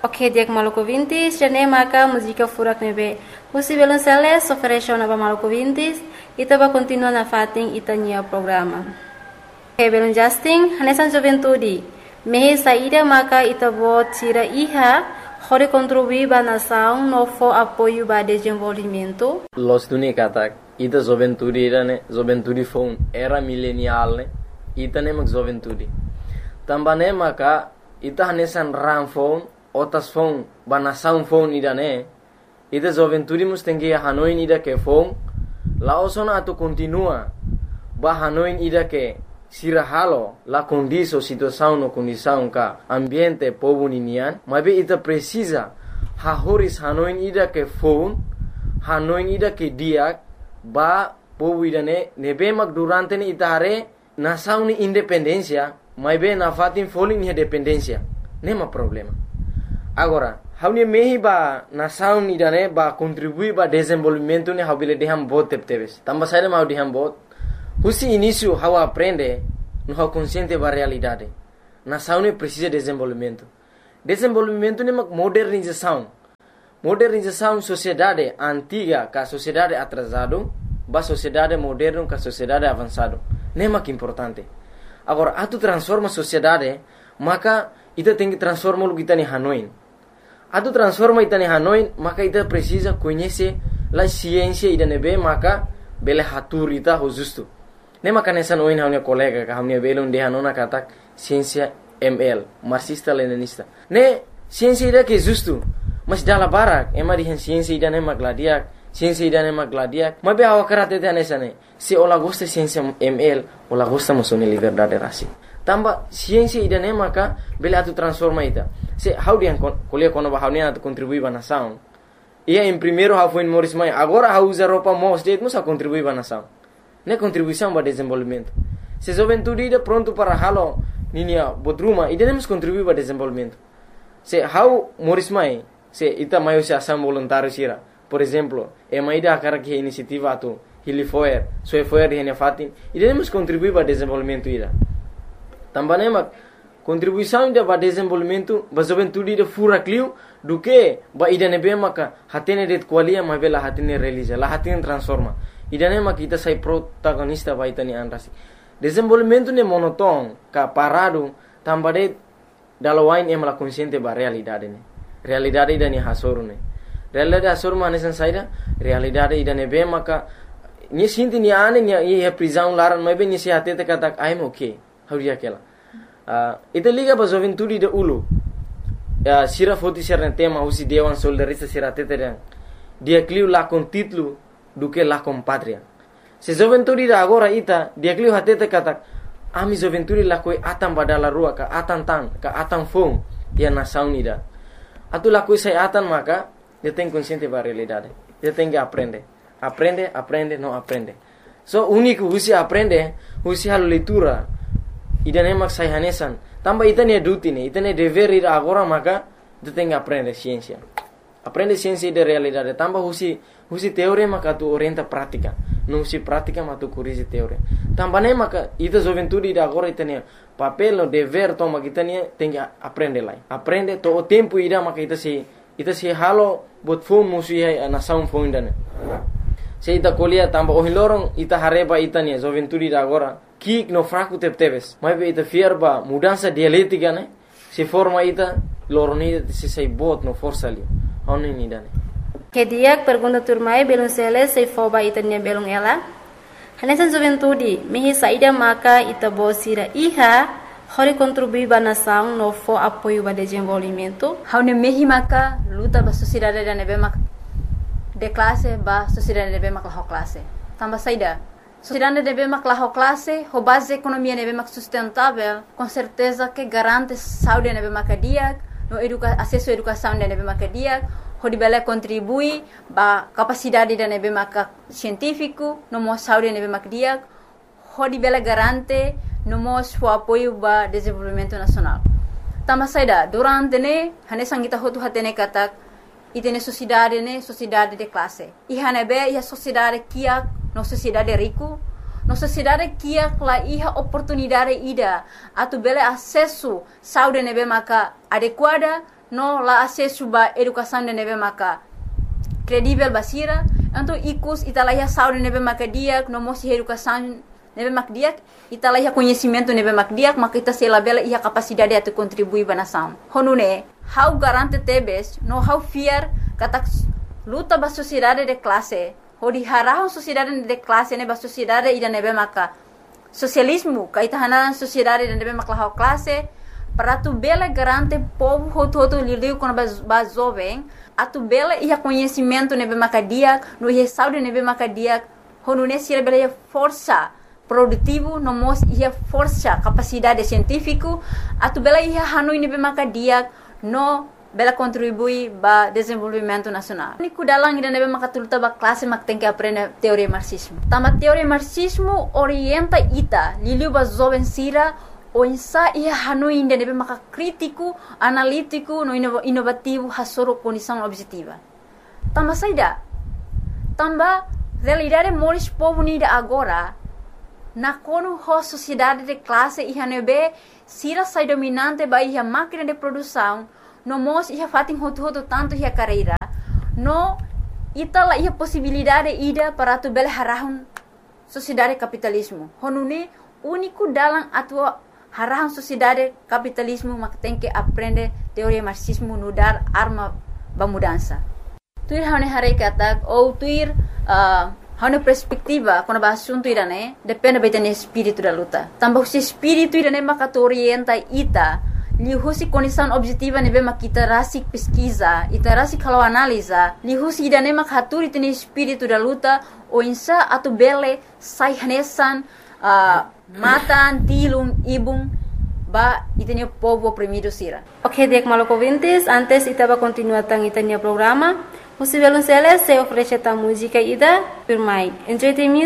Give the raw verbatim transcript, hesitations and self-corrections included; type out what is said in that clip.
Ok, dia ke Maluku Vintis, jane maka música furak nebe. Husi Violonceles ofereceu na Maluku Vintis, ita ba continua na fating ita nia programa. Ok, Belon Justin, hanesan juventude. Mehe saída maka ita bo tira iha, hore contribuir ba nação no fo apoio ba desenvolvimento. Los duni katak, ita juventude ira ne, juventude phone era milenial ne, ita ne mak juventude. Tambane maka ita hanesan ram phone, otas phone ba nação phone ida ne, ita juventude mus tengi hanoin ida ke phone, la osona atu continua ba hanoin ida ke sirahalo la condição situação no condição ka ambiente povo ninian, mas be ita precisa ha horis hanoin ida ke phone, hanoin ida ke diak ba povo ida ne nebe mak durante ni ita hare nação ni independência, mas be na fatin foling ni dependência, nema problema. Agora, haunia mehi ba nação ida ne ba contribuir ba desenvolvimento ni habile deham bot tepteves. Tamba saída mau deham bot. Husi início how aprende no how consciente ba realidade. Nação ne precisa de desenvolvimento. Desenvolvimento ne modernização. Modernização sociedade antiga ka sociedade atrasado, ba sociedade moderno ka sociedade avançado. Nem mak importante. Agora, atu transforma sociedade, maka ita tem que transformar o kita ni hanoin. Atu transforma ita ni hanoin, maka ita precisa conhecer la ciência ida nebe, maka bele hatur ita ho justo. Ne maka nessa noin haunia colega ka haunia belon de hanona katak ciência M L, marxista leninista. Ne ciência ida que justo, mas dala barak, ema di ciência ida ne magladiak, ciência ida ne magladiak. Mas be awa karate te nessa ne. Se ola gosta ciência M L, ola gosta musone liberdade rasi. Tamba ciência ida ne maka bele atu transforma ita. Se how dia kuliah kono ba haunia atu contribui ba nação. Ia em primeiro how foi Morris Mai, agora how usa roupa mos det musa contribui ba nação. Ne contribuição para desenvolvimento. Se juventude ida pronto para halo ninia bodruma, ida nemos contribuir para desenvolvimento. Se how Morris Mai, se ita maio se ação voluntário sira. Por exemplo, e mai da cara que iniciativa atu hili foer, so e foer hene fatin, ida nemos contribuir para desenvolvimento ida. Também mak contribuição ida para desenvolvimento, ba juventude ida fura clio do que ba ida nebe maka hatene det qualia ma bela hatene realiza, la hatene transforma. Ida ne mak kita sai protagonista ba ita ni anrasi. Desenvolvimento ne monoton ka parado tambade dalawain em la consciente ba realidade ne. Realidade ida ni hasoru ne. Realidade hasoru manesan saida, realidade ida ne be maka ni sinti ni ane ni e prisão laran mai be ni se hatete katak I'm okay. Hauria kela. Uh, ita liga ba juventude de ulu. Uh, sira foti serne tema usi dewan soldarista sira teteren. Dia cliu la con titlu do que la con patria. Se juventude da agora ita dia cliu hatete katak ami juventude la koi atan badala rua ka atan tan ka atan fong dia nação ida. Atu la koi sai atan maka dia tem consciente ba realidade. Dia tem que aprender. Aprende, aprende, não aprende. So único usi aprende, usi halo leitura. Ida nemak sai hanesan. Tamba ita ne duty ne, ita ne dever ida agora maka dia tem que aprender ciência. Aprende ciência de realidade. Tamba husi husi teoria maka tu orienta prática. Não husi prática maka tu corrige teoria. Tamba ne maka ita juventude ida agora ita ne papel no dever toma kita ne tem que aprender lá. Aprende to o tempo ida maka ita se ita se halo bot phone musi ai nação phone dane. Se ita colia tamba o hilorong ita hareba ita ne juventude ida agora kik no fraco tepteves. Mas be ita fierba mudança dialética ne se forma ita loroni se sai bot no força ali. Oni ni dane. Que dia pergunta turmai belum sele sei foba itanya belum ela. Hanesan juventude mehi saída maka ita bosira iha hori contribuir ba nação no fo apoio ba desenvolvimento. Haune mehi maka luta ba sociedade da nebe mak de classe ba sociedade nebe mak la classe. Tamba saída. Sociedade nebe mak la classe, ho base economia nebe mak sustentável, com certeza que garante saúde nebe mak dia, no educa acesso à educação nebe mak dia. Hodi bela contribui ba capacidade da nebe maka científico no mo saúde nebe mak dia. Hodi bela garante no mo o apoio ba desenvolvimento nacional. Tama saida durante ne hane sangita hotu hatene katak itene sociedade ne sociedade de classe. I hane be ia sociedade kia no sociedade rico. No sociedade kia la iha oportunidade ida atu bela acesso saúde nebe maka adequada no la acesso ba educação de nebe maka credível basira, então icus italahia saúde nebe maka dia, no mosi educação nebe maka dia, italahia conhecimento nebe maka dia, maka ita se labela ia capacidade de contribuir ba nação. Honune, how garante tebes, no how fear kata luta ba sociedade de classe, hodi harahon sociedade de classe ne ba sociedade ida nebe maka socialismo, kaita hanan sociedade de nebe maka classe, para tu bela garante povo hoto hoto liu quando ba jovem, a tu bela ia conhecimento nebe maka dia, no ia saúde nebe maka dia, honune sira bela ia força produtivo, no mos ia força capacidade científico, a tu bela ia hanoi nebe maka dia, no bela contribui ba desenvolvimento nacional. Niku dalang ida nebe maka tuluta ba classe mak tem que aprender teoria marxismo. Tama teoria marxismo orienta ita liliu ba jovem sira o insa ia hanoi ida nebe maka crítico, analítico, no inovativo hasoro condição objetiva. Tama saida. Tamba realidade moris povo nida agora na kono ho sociedade de classe ia nebe sira sai dominante ba ia máquina de produção no mos ia fatin hotu hotu tanto ia carreira no itala ia possibilidade ida para tu bel harahun sociedade capitalismo honune único dalam atua harahun sociedade capitalismo mak tem que aprender teoria marxismo no dar arma ba mudança tuir hane hare kata ou tuir uh, hane perspectiva quando ba assunto irane depende betane espírito da luta tambah si espírito irane maka orienta ita lihusi condição objetiva nebe makita rasik pesquisa ita rasik kalau analisa lihusi idane mak haturi tene espírito da luta o insa atu bele sai hanesan uh, matan tilum ibung ba itene povo oprimido sira. Ok, dek maloko vintis, antes itaba continua tang itania programa. Musivelun sele se oferece ta música ida firmai. Enjoy the music.